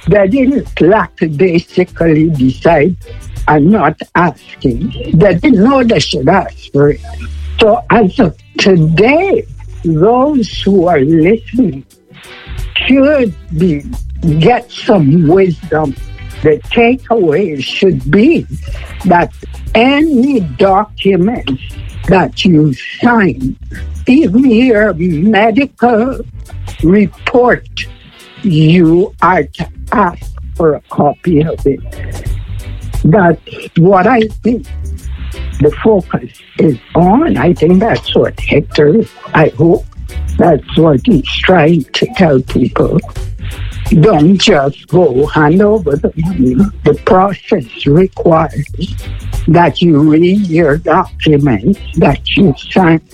They didn't lackadaisically decide and not asking. They didn't know they should ask for it. So as of today, those who are listening should get some wisdom. The takeaway should be that any document that you sign, even your medical report, you are to ask for a copy of it. That's what I think the focus is on. I think that's what Hector, I hope that's what he's trying to tell people. Don't just go hand over the money. The process requires that you read your documents that you sign.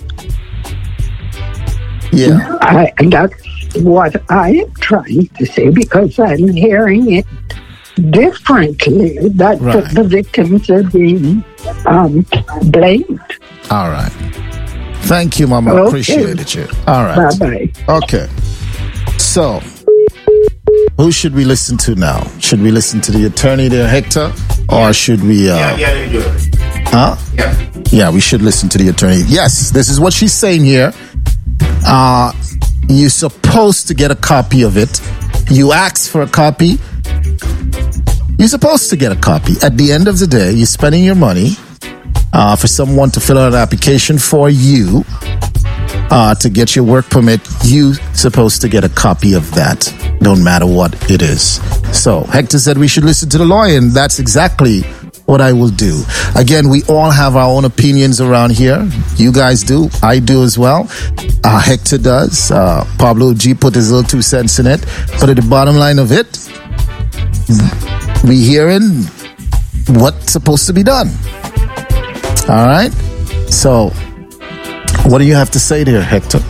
Yeah. And that's what I am trying to say, because I'm hearing it differently, that the victims are being blamed. All right. Thank you, Mama. Okay. Appreciate you. All right. Bye-bye. Okay. So, who should we listen to now? Should we listen to the attorney there, Hector? Or should we... you do it. Huh? Yeah. Yeah, we should listen to the attorney. Yes, this is what she's saying here. You're supposed to get a copy of it. You ask for a copy. You're supposed to get a copy. At the end of the day, you're spending your money for someone to fill out an application for you to get your work permit. You're supposed to get a copy of that, no matter what it is. So Hector said we should listen to the lawyer, and that's exactly what I will do. Again, we all have our own opinions around here. You guys do. I do as well. Hector does. Pablo G put his little 2 cents in it. But at the bottom line of it, we hearing what's supposed to be done. All right? So, what do you have to say there, Hector?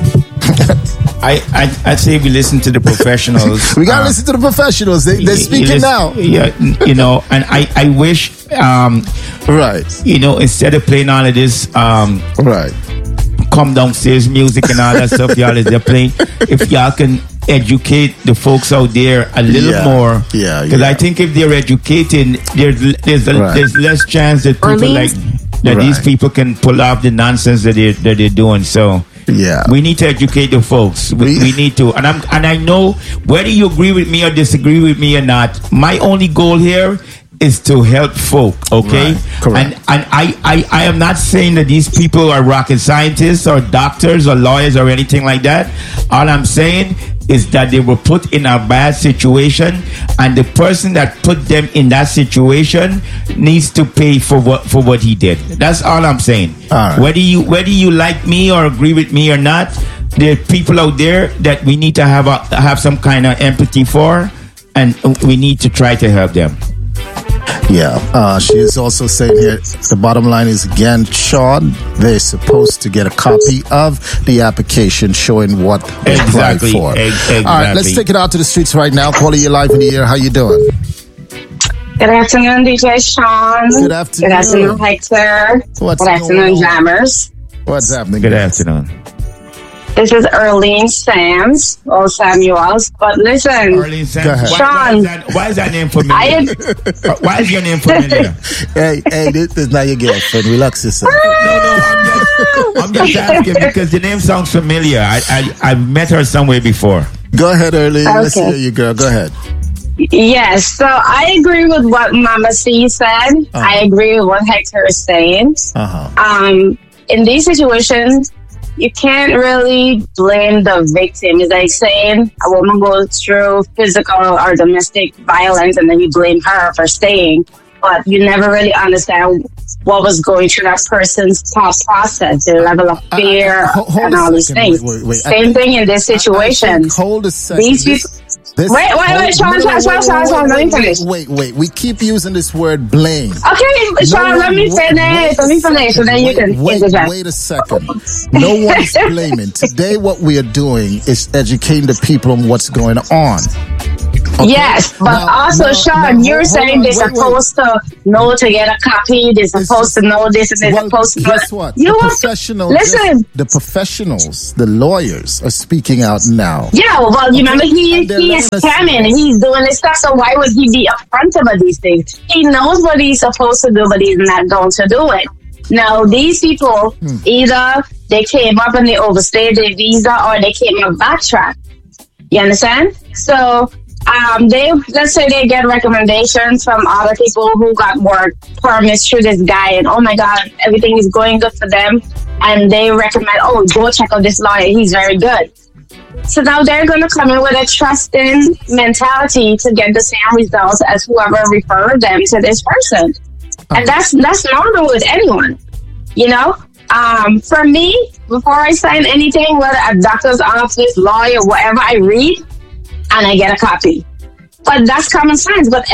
I say we listen to the professionals. We gotta listen to the professionals. They're speaking now. Yeah, and I wish, right. Instead of playing all of this, right, come downstairs music and all that stuff y'all is playing. If y'all can educate the folks out there a little more, because I think if they're educated, there's less chance that people these people can pull off the nonsense that they're doing. So. Yeah, we need to educate the folks. We need to, and I know whether you agree with me or disagree with me or not. My only goal here is to help folk. Okay, right. Correct. And I am not saying that these people are rocket scientists or doctors or lawyers or anything like that. All I'm saying is that they were put in a bad situation, and the person that put them in that situation needs to pay for what he did. That's all I'm saying. All right. Whether you like me or agree with me or not, there are people out there that we need to have some kind of empathy for, and we need to try to help them. Yeah, she is also saying here, the bottom line is, again, Sean, they're supposed to get a copy of the application showing what they applied for. Exactly. All right, let's take it out to the streets right now. Caller, you're live in the air. How you doing? Good afternoon, DJ Sean. Good afternoon. Good afternoon, Hector. Good afternoon, Jammers. What's happening? Good afternoon. This is Earlene Sams, or Samuels. But listen, Earlene Sams. Sean, why is that name familiar? Why is your name familiar? Hey, this is not your girlfriend. Relax yourself. No, I'm just asking because the name sounds familiar. I've met her somewhere before. Go ahead, Earlene. Okay. Let's hear you, girl. Go ahead. Yes, so I agree with what Mama C said. I agree with what Hector is saying. In these situations, you can't really blame the victim. It's like saying a woman goes through physical or domestic violence and then you blame her for staying, but you never really understand what was going through that person's thought process, the level of fear and all these things. Wait. Same thing in this situation. Hold a second. These people... Wait, Sean, let me finish. Wait. We keep using this word blame. Okay, Sean, let me finish, and then you can interject. Wait a second. No one is blaming. Today, what we are doing is educating the people on what's going on. Okay. Yes, but also, Sean, you're saying they're supposed to know to get a copy. They're supposed to know this, and they're supposed to know. Guess what? You the professionals, listen. The professionals, the lawyers are speaking out now. Yeah, well, you remember he is scamming. He's doing this stuff. So why would he be upfront about these things? He knows what he's supposed to do, but he's not going to do it. Now, these people, either they came up and they overstayed their visa, or they came up backtrack. You understand? So, let's say they get recommendations from other people who got work permits through this guy, and oh my God, everything is going good for them, and they recommend, oh, go check out this lawyer, he's very good. So now they're going to come in with a trusting mentality to get the same results as whoever referred them to this person. And that's normal with anyone, you know? For me, before I sign anything, whether a doctor's office, lawyer, whatever, I read and I get a copy. But that's common sense. But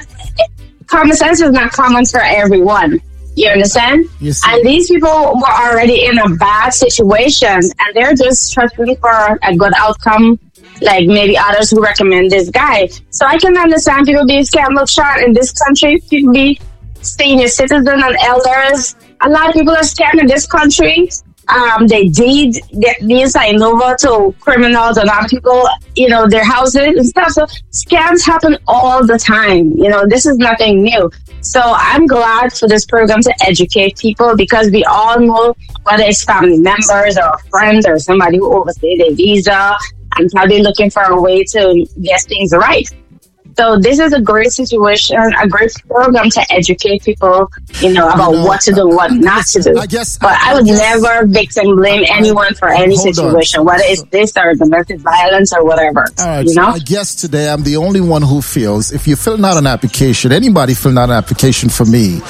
common sense is not common for everyone. You understand? Yes. And these people were already in a bad situation, and they're just trusting for a good outcome, like maybe others who recommend this guy. So I can understand people being scammed. Look, Sean, in this country, people be senior citizens and elders. A lot of people are scammed in this country. They deed the inside over to criminals and other people, you know, their houses and stuff. So scams happen all the time. You know, this is nothing new. So I'm glad for this program to educate people, because we all know, whether it's family members or friends or somebody who overstayed their visa and probably looking for a way to get things right. So this is a great situation, a great program to educate people, you know, about what to do, what not to do. But I would never victim blame anyone for any situation, whether it's this or domestic violence or whatever. All right, you know? so I guess today I'm the only one who feels if you're filling out an application, anybody filling out an application for me,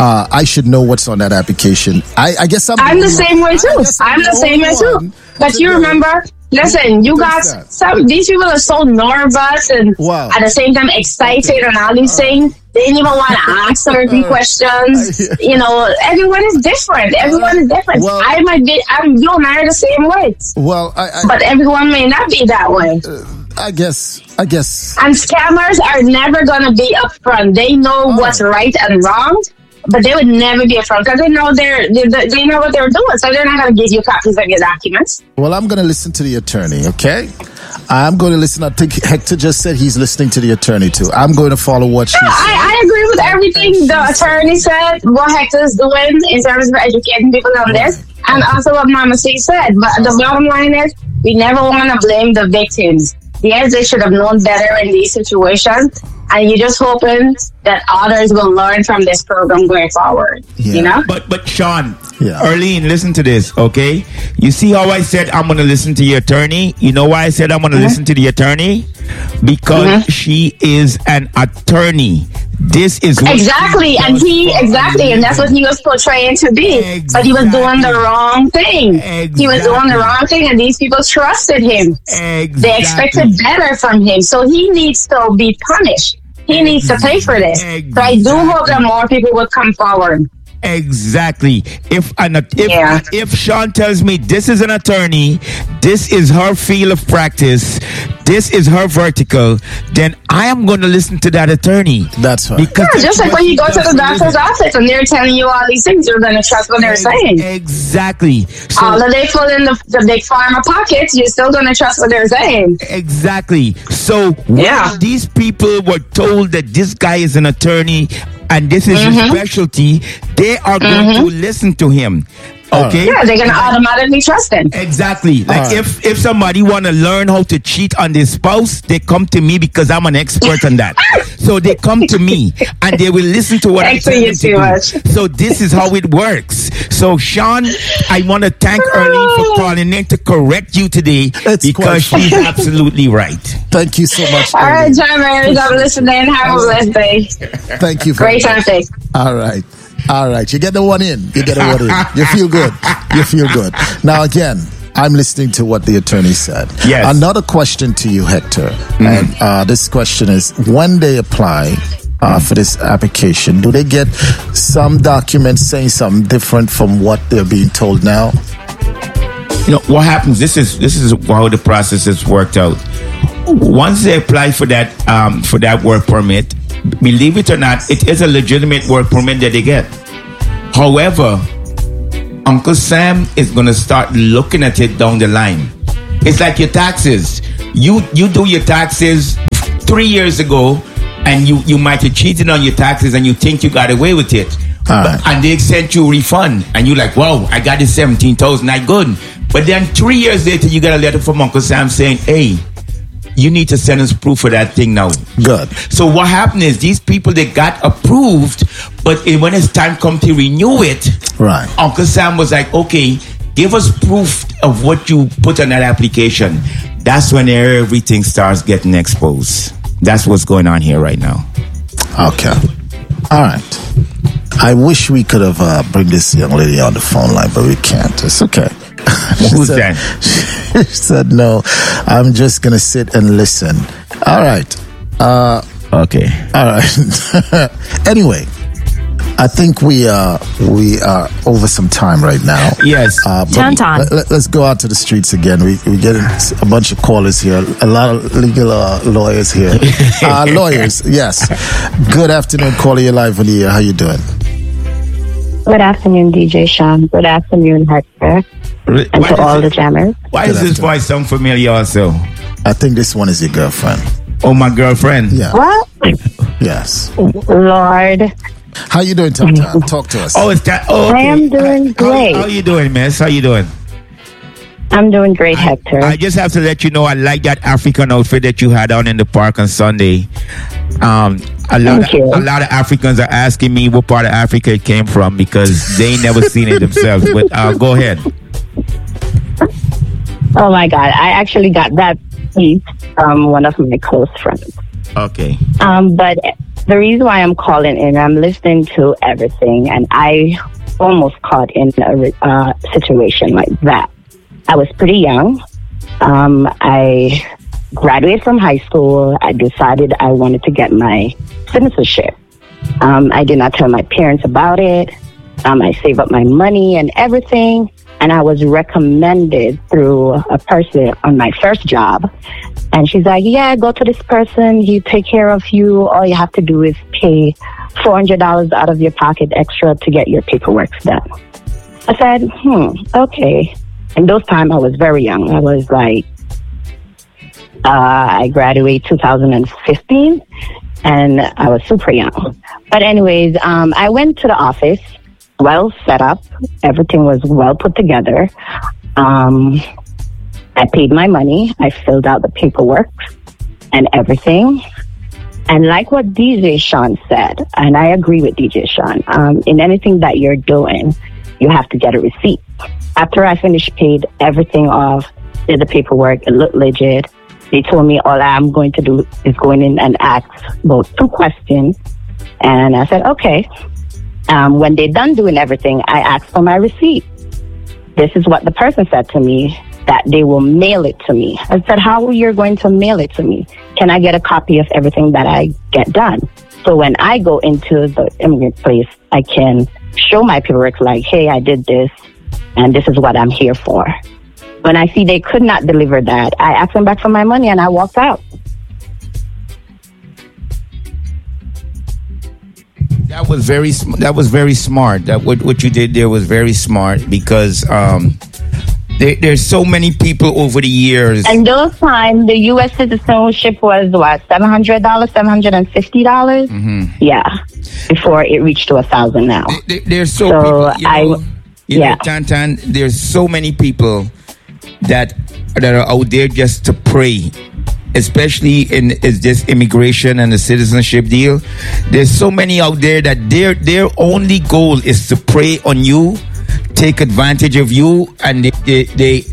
I should know what's on that application. I guess I'm the same way too. I'm the same way too. But you remember, listen, you guys, these people are so nervous and at the same time excited and all these things. They didn't even want to ask certain questions. You know, everyone is different. Everyone is different. Well, you and I are the same way. Well, but everyone may not be that way. I guess. And scammers are never going to be upfront. They know what's right and wrong. But they would never be upfront because they know they know what they're doing, so they're not going to give you copies of your documents. Well, I'm going to listen to the attorney, okay? I'm going to listen. I think Hector just said he's listening to the attorney too. I'm going to follow what she said. I agree with everything the attorney said, what Hector's doing in terms of educating people on this, and also what Mama C said. But the bottom line is, we never want to blame the victims. Yes, they should have known better in these situations. And you're just hoping that others will learn from this program going forward. Yeah. You know? But Sean, Arlene, listen to this, okay? You see how I said I'm going to listen to your attorney? You know why I said I'm going to listen to the attorney? Because she is an attorney. This is what exactly, and that's what he was portraying to be. Exactly. But he was doing the wrong thing. Exactly. He was doing the wrong thing, and these people trusted him. Exactly. They expected better from him, so he needs to be punished. He needs to pay for this. Exactly. So I do hope that more people will come forward. Exactly. If Sean tells me this is an attorney, this is her field of practice, this is her vertical, then I am going to listen to that attorney. That's right. Because just like when you go to the doctor's office and they're telling you all these things, you're going to trust what they're saying. Exactly. So, although they pull in the big pharma pockets, you're still going to trust what they're saying. Exactly. So when these people were told that this guy is an attorney and this is his specialty, they are going to listen to him. Okay. Yeah, they're gonna automatically trust him. Exactly. Like if somebody want to learn how to cheat on their spouse, they come to me because I'm an expert on that. So they come to me and they will listen to what I tell them to do. So this is how it works. So Sean, I want to thank Arlene for calling in to correct you today because she's absolutely right. Thank you so much. All right, John Mary, I'm listening. Have a blessed day. Thank you. Great topic. All right. You get the one in. You feel good. Now, again, I'm listening to what the attorney said. Yes. Another question to you, Hector. And this question is, when they apply for this application, do they get some documents saying something different from what they're being told now? You know, what happens, this is how the process is worked out. once they apply for that work permit, believe it or not, it is a legitimate work permit that they get. However, Uncle Sam is going to start looking at it down the line. It's like your taxes. You do your taxes 3 years ago, and you might have cheated on your taxes, and you think you got away with it. And they sent you a refund, and you're like, wow, I got this 17,000, I good. But then 3 years later, you got a letter from Uncle Sam saying, hey, you need to send us proof for that thing now. Good. So what happened is these people, they got approved, but when it's time come to renew it, right, Uncle Sam was like, okay, give us proof of what you put on that application. That's when everything starts getting exposed. That's what's going on here right now. Okay. All right. I wish we could have bring this young lady on the phone line, but we can't. It's okay. Who's that? She said, no, I'm just going to sit and listen. All right. Okay. All right. Anyway, I think we are over some time right now. Yes. Let's go out to the streets again. We get a bunch of callers here. A lot of legal lawyers here. Lawyers, yes. Good afternoon, caller. You're live on the air. How you doing? Good afternoon, DJ Sean. Good afternoon, Hector. And to all the jammers. Why does this voice sound familiar also? I think this one is your girlfriend. Oh, my girlfriend? Yeah. What? Yes. Lord. How you doing, Tom? Talk to us. Oh, it's that. Oh, okay. I am doing great. How you doing, miss? How you doing? I'm doing great, Hector. I just have to let you know I like that African outfit that you had on in the park on Sunday. A lot of Africans are asking me what part of Africa it came from because they ain't never seen it themselves. But go ahead. Oh my God! I actually got that piece from one of my close friends. Okay. But the reason why I'm calling in, I'm listening to everything, and I almost caught in a situation like that. I was pretty young. I graduated from high school. I decided I wanted to get my citizenship. I did not tell my parents about it. I saved up my money and everything. And I was recommended through a person on my first job. And she's like, yeah, go to this person. He'll take care of you. All you have to do is pay $400 out of your pocket extra to get your paperwork done. I said, okay. And those times I was very young. I was like, I graduated 2015 and I was super young. But anyways, I went to the office, well set up. Everything was well put together. I paid my money. I filled out the paperwork and everything. And like what DJ Sean said, and I agree with DJ Sean, in anything that you're doing, you have to get a receipt. After I finished, paid everything off, did the paperwork, it looked legit. They told me all I'm going to do is going in and ask about 2 questions. And I said, okay. When they're done doing everything, I asked for my receipt. This is what the person said to me, that they will mail it to me. I said, how are you going to mail it to me? Can I get a copy of everything that I get done? So when I go into the immigrant place, I can show my paperwork like, hey, I did this, and this is what I'm here for. When I see they could not deliver that, I asked them back for my money and I walked out. That was very smart. That what you did there was very smart because there's so many people over the years. And those times, the U.S. citizenship was what, $700, $750? Mm-hmm. Yeah, before it reached to 1,000 now. There's people, you know, Tantan, there's so many people that are out there just to pray, especially in this immigration and the citizenship deal. There's so many out there that their only goal is to prey on you, take advantage of you, and they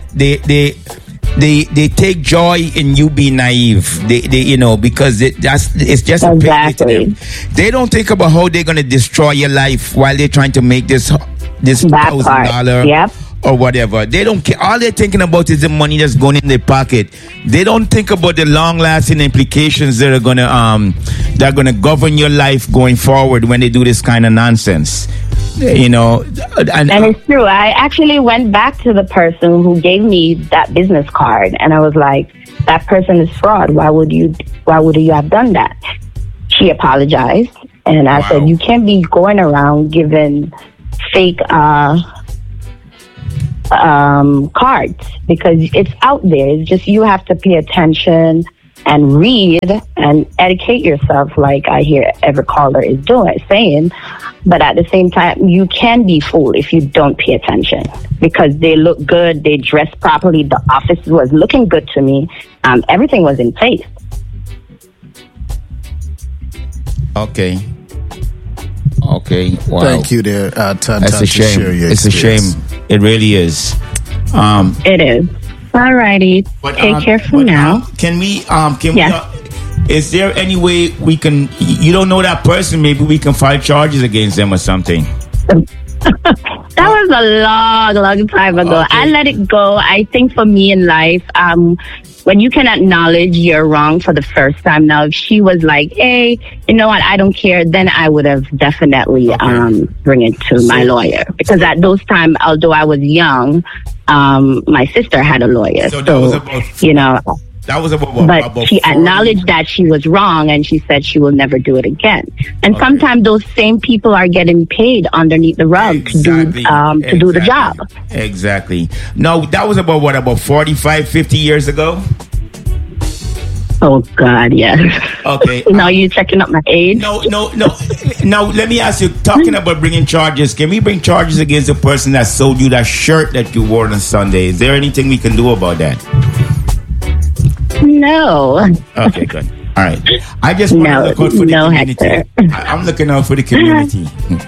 take joy in you being naive. They because it's just a pity to them. They don't think about how they're going to destroy your life while they're trying to make this $1,000 or whatever. They don't care. All they're thinking about is the money that's going in their pocket. They don't think about the long-lasting implications that are gonna govern your life going forward when they do this kind of nonsense. And it's true. I actually went back to the person who gave me that business card, and I was like, that person is fraud. Why would you have done that? She apologized, and I said, you can't be going around giving fake cards, because it's out there. It's just, you have to pay attention and read and educate yourself, like I hear every caller is saying. But at the same time, you can be fooled if you don't pay attention, because they look good, they dress properly, the office was looking good to me, everything was in place. Okay. Wow. Thank you there, Tan. That's a shame. It's a shame. It really is. It is. Alrighty. Take care for now. Can we? Yes. Is there any way we can? You don't know that person. Maybe we can file charges against them or something. That was a long time ago. Okay. I let it go. I think for me in life, when you can acknowledge you're wrong for the first time. Now, if she was like, hey, you know what, I don't care, then I would have definitely bring it to my lawyer. Because at those times, although I was young, my sister had a lawyer. So that was about, you know. That was about she acknowledged that she was wrong, and she said she will never do it again. And sometimes those same people are getting paid underneath the rug to do the job. Exactly. No, that was about 45, 50 years ago? Oh, God, yes. Okay. Now you're checking up my age? No. Now, let me ask you, talking about bringing charges, can we bring charges against the person that sold you that shirt that you wore on Sunday? Is there anything we can do about that? No. Okay, good. All right. I just want to look out for the community. Hector. I'm looking out for the community.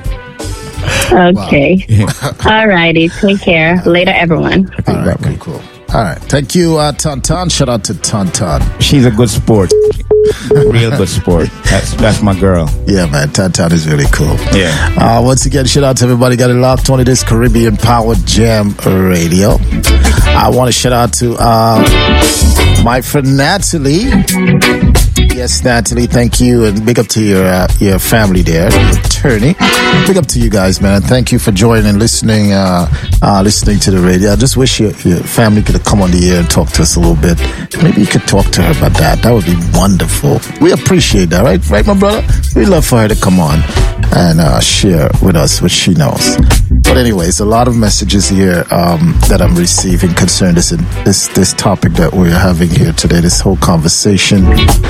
Okay. All righty. Take care. Later, everyone. All right, very cool. All right. Thank you, Tantan. Shout out to Tantan. She's a good sport. Real good sport. That's my girl. Yeah, man. Tantan is really cool. Yeah. Once again, shout out to everybody got it locked on this Caribbean Power Jam Radio. I want to shout out to my friend Natalie. Yes, Natalie, thank you, and big up to your family there, your attorney. Big up to you guys, man. Thank you for joining and listening to the radio. I just wish your family could have come on the air and talk to us a little bit. Maybe you could talk to her about that. That would be wonderful. We appreciate that, right, my brother? We'd love for her to come on and share with us what she knows. But anyways, a lot of messages here that I'm receiving concerning this topic that we're having here today, this whole conversation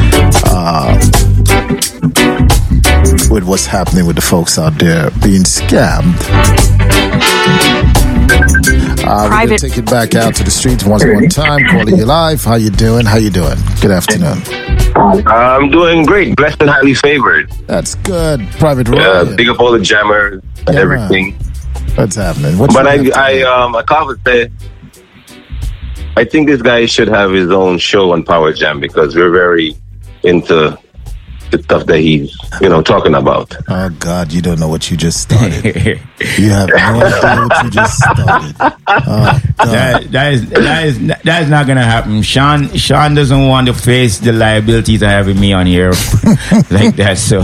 with what's happening with the folks out there being scammed. We're going to take it back out to the streets one time. Calling you live. How you doing? Good afternoon. I'm doing great. Blessed and highly favored. That's good. Private Ryan. Big up all the jammers and everything. Man. What's happening? I can't say, I think this guy should have his own show on Power Jam, because we're very into the stuff that he's, talking about. Oh God, you don't know what you just started. You have no idea what you just started. Oh, that is not gonna happen. Sean doesn't want to face the liabilities of having me on here like that. So,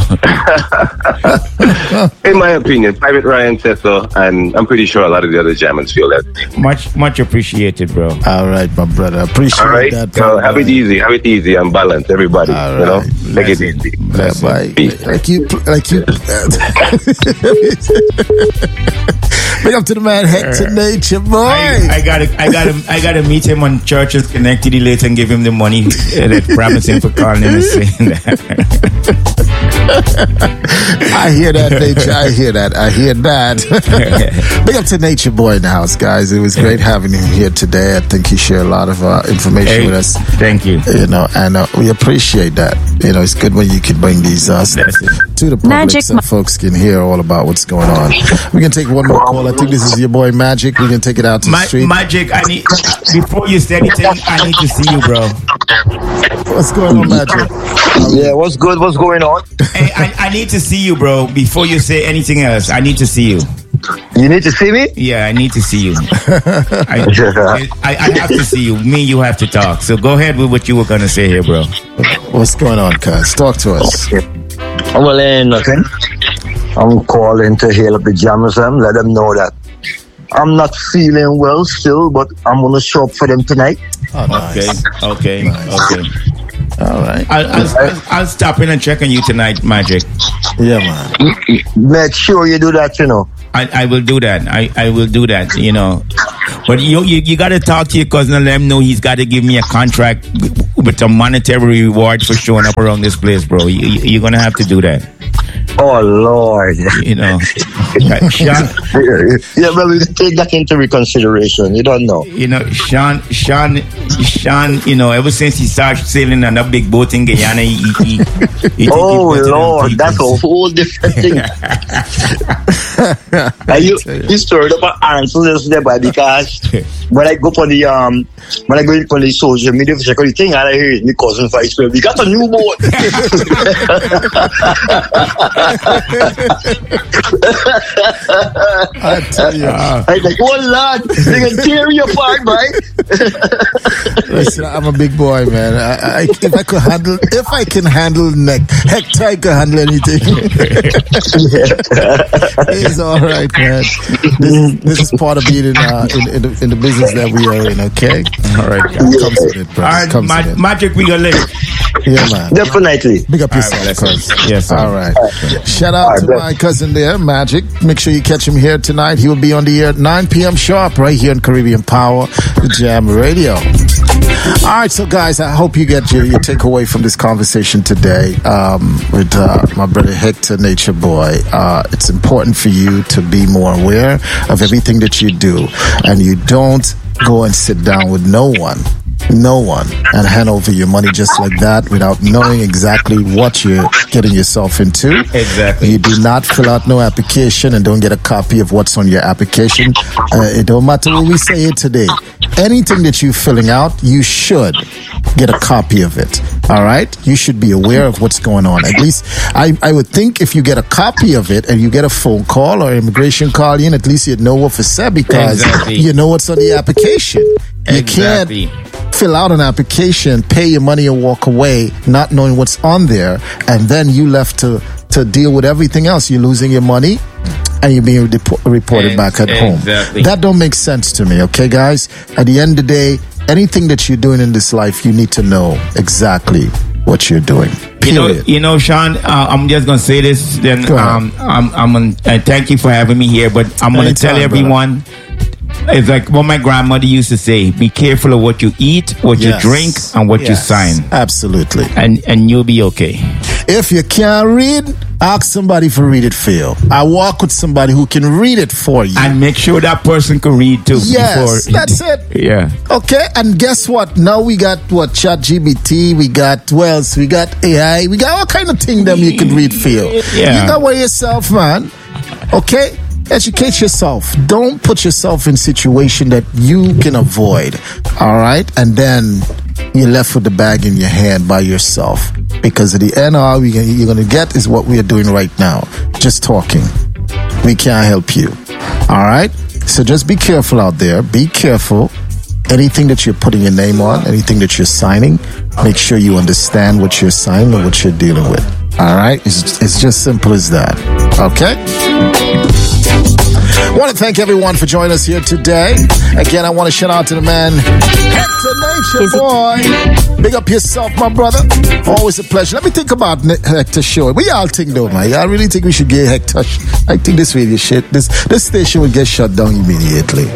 in my opinion, Private Ryan says so, and I'm pretty sure a lot of the other jammers feel that. Much appreciated, bro. All right, my brother. Appreciate that. Have it easy and balance, everybody. Right. Take it easy. Bye. Like you. Big up to the man, Hector Nature Boy. I gotta meet him on Churches Connected later and give him the money that promising for calling him and saying that. I hear that, Nature. I hear that. Big up to Nature Boy in the house, guys. It was great having him here today. I think he shared a lot of information with us. Thank you. And we appreciate that. It's good when you can bring these to the public so folks can hear all about what's going on. We can take one more call. I think this is your boy Magic. We can take it out to the street. Magic, before you say anything, I need to see you, bro. What's going on, Magic? Yeah, what's good? What's going on? Hey, I need to see you, bro. Before you say anything else, I need to see you. You need to see me? Yeah, I need to see you. I have to see you. Me and you have to talk. So go ahead with what you were going to say here, bro. What's going on, cuz? Talk to us. Well, ain't nothing. I'm calling to hail up the jammers and let them know that I'm not feeling well still, but I'm going to show up for them tonight. Oh, nice. Okay. All right. I'll stop in and check on you tonight, Magic. Yeah, man. Make sure you do that, you know. I will do that. I will do that, you know. But you got to talk to your cousin and let him know he's got to give me a contract with a monetary reward for showing up around this place, bro. You're going to have to do that. Oh, Lord. You know. Sean, yeah, well, we take that into reconsideration. You don't know. You know, Sean, you know, ever since he started sailing on that big boat in Guyana, he oh, Lord, that's a whole different thing. You stirred up an answer yesterday, boy, because when I go on the when I go in on the social media to check out the thing, and I hear my cousin Vice President, we got a new boat. I tell you, I'm like, oh Lord, they can tear you apart, right? Listen, I'm a big boy, man. If I can handle neck, Hector, I can handle anything. It's all right, man. This is part of being in the business that we are in. Okay, all right. Comes with it, bro. All right, Magic, we gonna live. Yeah, man. Definitely. Big up yourself, cuz. Yes, sir. All right. Shout out to my cousin there, Magic. Make sure you catch him here tonight. He will be on the air at 9 p.m. sharp right here on Caribbean Power, the Jam Radio. All right, so guys, I hope you get your takeaway from this conversation today with my brother Hector, Nature Boy. It's important for you to be more aware of everything that you do, and you don't go and sit down with no one and hand over your money just like that without knowing exactly what you're getting yourself into. Exactly. You do not fill out no application and don't get a copy of what's on your application. It don't matter what we say here today. Anything that you're filling out, you should get a copy of it. All right? You should be aware of what's going on. At least I would think if you get a copy of it and you get a phone call or immigration call in, at least you'd know what for said because you know what's on the application. You can't fill out an application, pay your money and walk away not knowing what's on there, and then you left to deal with everything else. You're losing your money and you're being reported back at home. That don't make sense to me, okay, guys? At the end of the day, anything that you're doing in this life, you need to know exactly what you're doing. Period. You know, Sean, I'm just gonna say this. Then I'm gonna thank you for having me here, but I'm gonna tell everyone. Brother. It's like what my grandmother used to say: be careful of what you eat, what you drink, and what you sign. Absolutely. And you'll be okay. If you can't read, ask somebody to read it for you. I walk with somebody who can read it for you. And make sure that person can read too. Yes, that's it. Yeah. Okay, and guess what? Now we got ChatGPT, we got AI, we got all kind of things that you can read for you. Yeah. You got to weigh yourself, man. Okay? Educate yourself. Don't put yourself in a situation that you can avoid. All right? And then you're left with the bag in your hand by yourself. Because at the end, all you're going to get is what we are doing right now. Just talking. We can't help you. All right? So just be careful out there. Be careful. Anything that you're putting your name on, anything that you're signing, make sure you understand what you're signing and what you're dealing with. All right? It's just simple as that. Okay? I want to thank everyone for joining us here today. Again, I want to shout out to the man, Hector Nature Boy. Big up yourself, my brother. Always a pleasure. Let me think about Hector's show. We all think, though, man. I really think we should get Hector. I think this radio shit, this station will get shut down immediately.